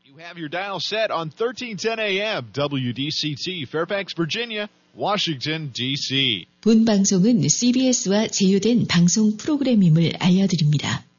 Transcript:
You have your dial set on 1310 AM WDCT, Fairfax, Virginia, Washington, D.C. 본 방송은 CBS와 제휴된 방송 프로그램임을 알려드립니다.